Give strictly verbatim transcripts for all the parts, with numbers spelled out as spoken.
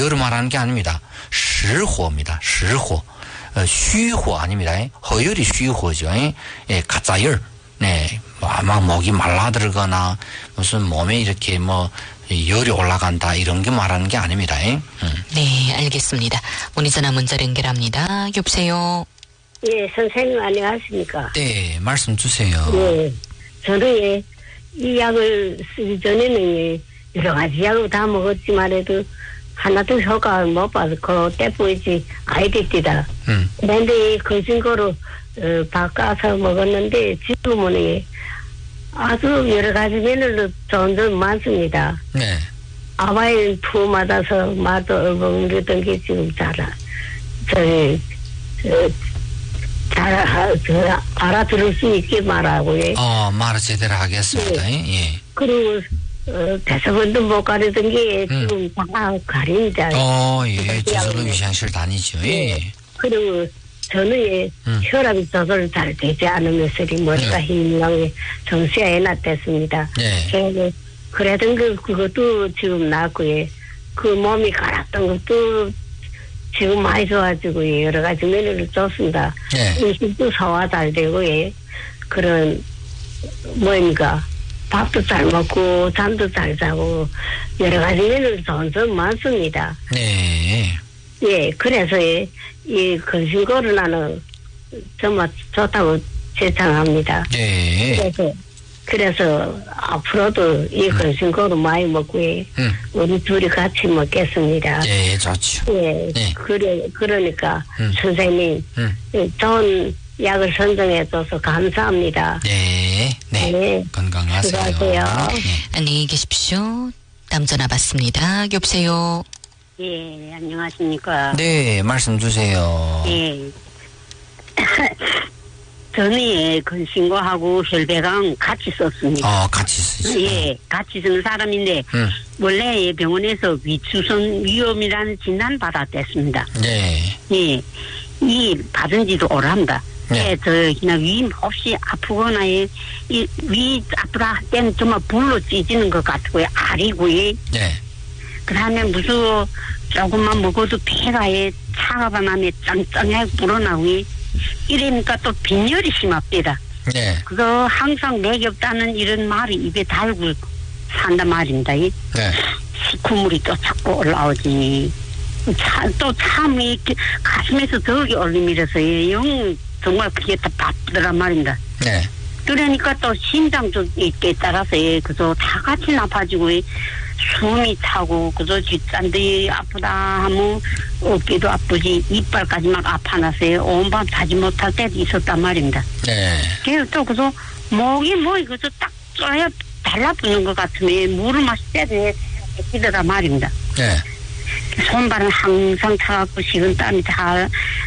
비어를 말하는 게 아닙니다. 실호입니다. 실호. 어,虚호 아닙니다. 허열이虚호죠. 예, 가짜열. 네, 아마 목이 말라들거나 무슨 몸에 이렇게 뭐 열이 올라간다 이런 게 말하는 게 아닙니다. 음. 네, 알겠습니다. 문의전화 문자 연결합니다. 여보세요. 예, 선생님 안녕하십니까? 네, 말씀 주세요. 예, 저는 예, 이 약을 쓰기 전에는 예, 여러 가지 약을 다 먹었지만 해도 하나도 효과를 못 봐서 그 때문이지 아이들이다. 음. 그런데 그 증거로 어, 바꿔서 먹었는데 지금은 예, 아주 여러 가지 면으로 좋은 점 많습니다. 네. 아바인 투 맞아서 마도 얼버무렸던 게 지금 잘, 저기, 저, 잘, 저, 알아들을 수 있게 말하고요. 어, 말을 제대로 하겠습니다. 네. 예. 그리고, 어, 대사관도 못 가리던 게 음. 지금 다 가립니다. 어, 예. 저절로 위생실 다니죠. 예. 네. 그리고 저는 예, 음. 혈압이 조절 잘 되지 않으면서 머리가 네. 힘나게 정시에 해놨댔습니다. 네. 그래서 그래던 그, 그것도 지금 나고요. 그 몸이 갈았던 것도 지금 많이 좋아지고, 예, 여러 가지 면을 좋습니다. 네. 음식도 소화 잘 되고, 예, 그런, 뭐입니까. 밥도 잘 먹고, 잠도 잘 자고, 여러 가지 면을 좋은 점 많습니다. 네. 예, 그래서, 예, 이 근심코로나는 정말 좋다고 제창합니다. 네. 그래서, 그래서 앞으로도 이 근심코로 많이 먹고, 예, 음. 우리 둘이 같이 먹겠습니다. 예, 좋죠. 예, 네. 그래, 그러니까, 음. 선생님, 음. 좋은 약을 선정해줘서 감사합니다. 네. 네. 네. 건강하세요. 수고하세요. 네. 안녕히 계십시오. 다음 전화 받습니다. 여보세요. 예, 안녕하십니까. 네, 말씀 주세요. 예. 저는 예, 근신고하고 혈배강 같이 썼습니다. 어, 같이 쓰시죠. 예, 같이 쓰는 사람인데, 음. 원래 예, 병원에서 위추선 위험이라는 진단 받았댔습니다. 네. 예, 이 받은 지도 오랍니다. 네. 예, 저, 그냥 위 없이 아프거나, 예, 이, 위 아프다 할 때는 정말 불로 찢어지는 것 같고요. 알이고요. 네. 그 다음에 무슨, 조금만 먹어도 폐가, 예, 차가운 밤에 짱짱하게 불어나고, 이러니까 또 빈혈이 심합니다. 네. 그거 항상 맥이 없다는 이런 말이 입에 달고 산단 말입니다. 이 네. 식후물이 또 자꾸 올라오지. 차, 또 참이 가슴에서 덕이 올리밀어서 영 정말 그게 다 바쁘더란 말입니다. 네. 그러니까 또 심장 쪽에 따라서 예, 그저 다 같이 나빠지고 예, 숨이 차고 그저 뒷잔들이 아프다 하면 어깨도 아프지 이빨까지 막 아파나서요. 온밤 자지 못할 때도 있었단 말입니다. 네. 그래서 또 그저 목이 뭐 그저 딱 쪼야 달라붙는 것 같으면 물을 마실 때도 끼더란 말입니다. 네. 손발은 항상 차갖고 식은땀이 다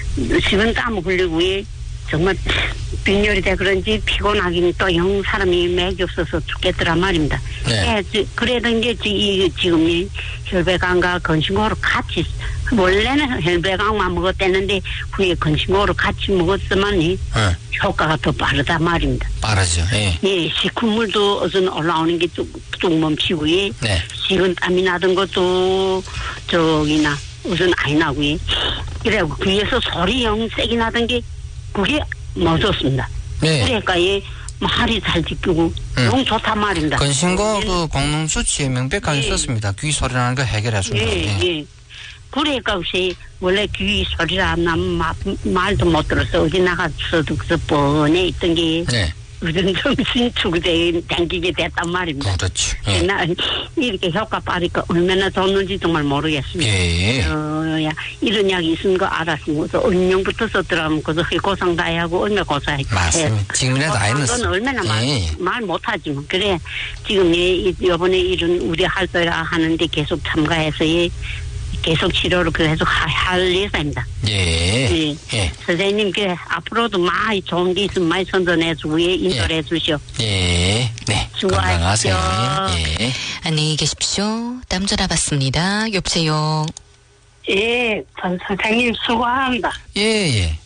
식은땀을 흘리고 예, 정말 빈혈이 돼 그런지 피곤하긴 또 영 사람이 맥이 없어서 죽겠더란 말입니다. 네. 예, 그래던 게 이 지금 이 혈배강과 건신고로 같이 원래는 혈배강만 먹었대는데 후에 건신고로 같이 먹었으면 이 네. 효과가 더 빠르단 말입니다. 빠르죠. 예. 예, 식후물도 어선 올라오는 게 쭉 쭉 멈추고 예, 네. 식은땀이 나던 것도 저기나 우선 안 나고요. 그래고 귀에서 소리 영 세게 나던 게 그게 멎었습니다. 네. 그러니까 얘 말이 잘 지키고 음. 너무 좋단 말입니다. 건신고 예. 그 공동 수치에 명백하게 예. 썼습니다. 귀 소리 나는 거 해결해 준다. 예, 예. 그러니까 혹시 원래 귀 소리를 안 나면 마, 말도 못 들어서 어디 나가서도 그저 뻔해 있던 게 네. 무슨 정신 축에 당기게 됐단 말입니다. 그렇죠. 예. 나 이렇게 효과 빠르니까 얼마나 좋는지 정말 모르겠습니다. 예. 어, 야, 이런 약이 있는 거 알았으면, 그, 은영부터 썼더라면, 그저 고상 다 하고, 얼마나 고사해. 맞습니다. 지금이라도 아이는 그건 얼마나 말, 예. 말 못하지, 뭐. 그래, 지금, 예, 요번에 이런 우리 할거라 하는데 계속 참가해서, 예, 계속 치료를 계속 할, 할 예정입니다. 예. 예. 예. 선생님께 앞으로도 많이 좋은 게 있으면 많이 선전해주고, 예, 인도를 예. 해주시오. 예. 네. 수고하십시오. 건강하세요. 예. 안녕히 계십시오. 다음 전화 받습니다. 여보세요. 예, 전 선생님 수고합니다. 예, 예.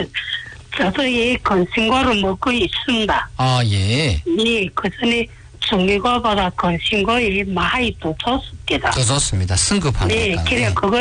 저도 이 건신고를 먹고 있습니다. 아, 예. 이, 그 전에 중기고보다 건신고이 많이 더 좋습니다. 더 좋습니다. 승급하니까. 네, 그래, 그거